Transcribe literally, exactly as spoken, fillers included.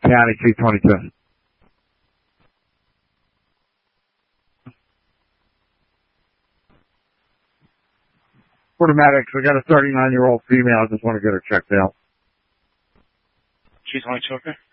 County, two twenty-two. For the medics, we got a thirty-nine-year-old female. I just want to get her checked out. She's only choker?